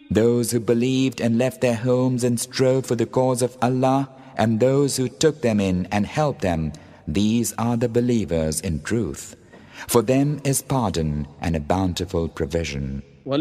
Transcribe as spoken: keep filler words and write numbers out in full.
Those who believed and left their homes and strove for the cause of Allah, and those who took them in and helped them, these are the believers in truth. For them is pardon and a bountiful provision.